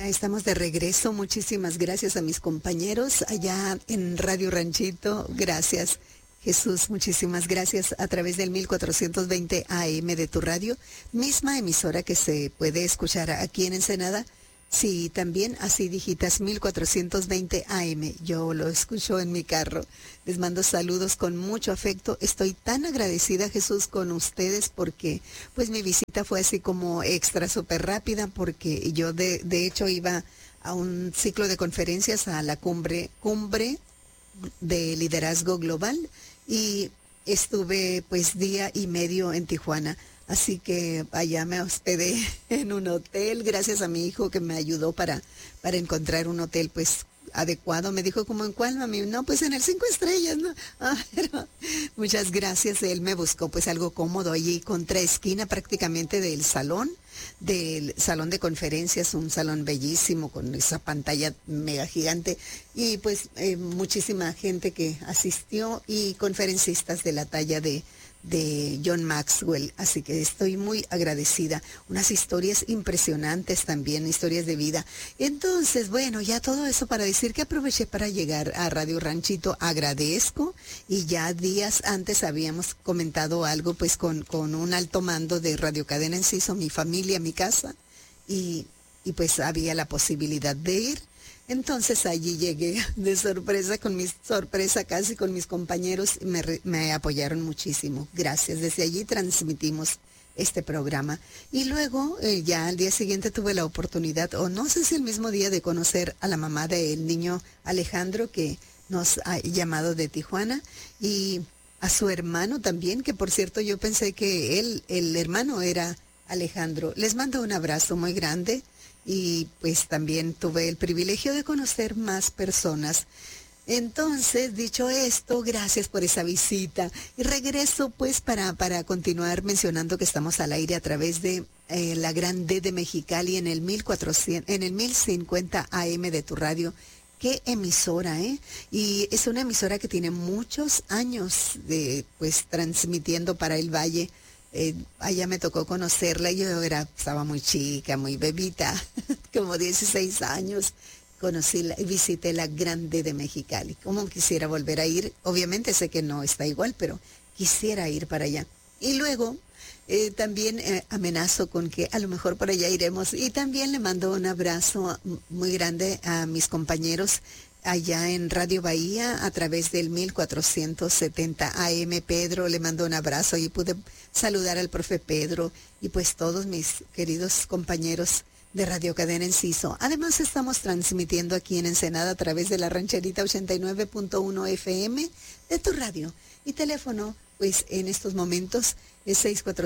estamos de regreso. Muchísimas gracias a mis compañeros allá en Radio Ranchito. Gracias, Jesús. Muchísimas gracias a través del 1420 AM de tu radio, misma emisora que se puede escuchar aquí en Ensenada. Sí, también así digitas 1420 AM. Yo lo escucho en mi carro. Les mando saludos con mucho afecto. Estoy tan agradecida, Jesús, con ustedes porque pues mi visita fue así como extra súper rápida porque yo de hecho iba a un ciclo de conferencias a la cumbre de liderazgo global y estuve pues día y medio en Tijuana. Así que allá me hospedé en un hotel, gracias a mi hijo que me ayudó para encontrar un hotel pues adecuado. Me dijo, ¿cómo en cuál, mami? No, pues en el 5 estrellas, ¿no? Pero muchas gracias. Él me buscó pues algo cómodo allí, contraesquina prácticamente del salón de conferencias, un salón bellísimo con esa pantalla mega gigante y pues muchísima gente que asistió y conferencistas de la talla de John Maxwell, así que estoy muy agradecida. Unas historias impresionantes también, historias de vida. Entonces, bueno, ya todo eso para decir que aproveché para llegar a Radio Ranchito. Agradezco y ya días antes habíamos comentado algo pues con un alto mando de Radio Cadena Enciso, mi familia, mi casa, y pues había la posibilidad de ir. Entonces allí llegué de sorpresa, casi con mis compañeros, me apoyaron muchísimo. Gracias. Desde allí transmitimos este programa. Y luego, ya al día siguiente tuve la oportunidad, o no sé si el mismo día, de conocer a la mamá del niño Alejandro, que nos ha llamado de Tijuana, y a su hermano también, que por cierto yo pensé que el hermano era Alejandro. Les mando un abrazo muy grande. Y pues también tuve el privilegio de conocer más personas. Entonces, dicho esto, gracias por esa visita. Y regreso pues para continuar mencionando que estamos al aire a través de la Gran D de Mexicali en el 1050 AM de tu radio. Qué emisora, ¿eh? Y es una emisora que tiene muchos años de pues transmitiendo para el Valle. Allá me tocó conocerla, estaba muy chica, muy bebita, como 16 años, visité la Grande de Mexicali. Como quisiera volver a ir, obviamente sé que no está igual, pero quisiera ir para allá. Y luego también amenazo con que a lo mejor por allá iremos, y también le mando un abrazo muy grande a mis compañeros allá en Radio Bahía a través del 1470 AM. Pedro, le mando un abrazo y pude saludar al profe Pedro y pues todos mis queridos compañeros de Radio Cadena Enciso. Además estamos transmitiendo aquí en Ensenada a través de la Rancherita 89.1 FM de tu radio y teléfono pues en estos momentos es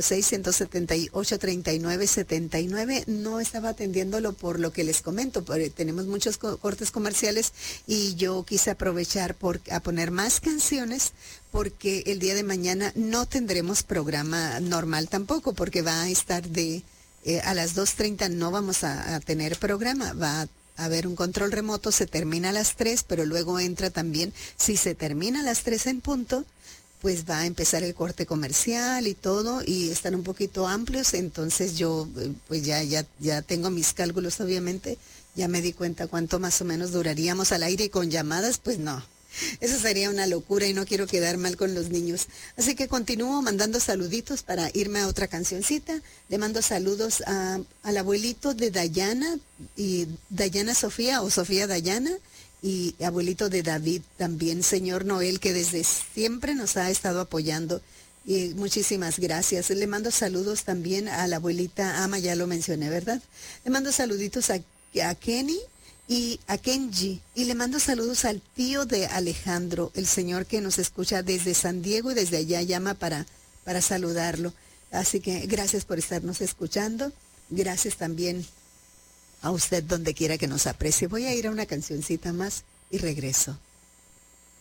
646-178-3979. No estaba atendiéndolo por lo que les comento, tenemos muchos cortes comerciales y yo quise aprovechar a poner más canciones porque el día de mañana no tendremos programa normal tampoco, porque va a estar a las 2:30 no vamos a tener programa, va a haber un control remoto, se termina a las 3, pero luego entra también, si se termina a las 3 en punto, pues va a empezar el corte comercial y todo, y están un poquito amplios, entonces yo pues ya tengo mis cálculos, obviamente, ya me di cuenta cuánto más o menos duraríamos al aire, y con llamadas, pues no, eso sería una locura y no quiero quedar mal con los niños. Así que continúo mandando saluditos para irme a otra cancioncita. Le mando saludos al abuelito de Dayana, y Dayana Sofía, o Sofía Dayana, y abuelito de David también, señor Noel, que desde siempre nos ha estado apoyando. Y muchísimas gracias. Le mando saludos también a la abuelita Ama, ya lo mencioné, ¿verdad? Le mando saluditos a Kenny y a Kenji. Y le mando saludos al tío de Alejandro, el señor que nos escucha desde San Diego y desde allá llama para saludarlo. Así que gracias por estarnos escuchando. Gracias también a usted donde quiera que nos aprecie. Voy a ir a una cancioncita más y regreso.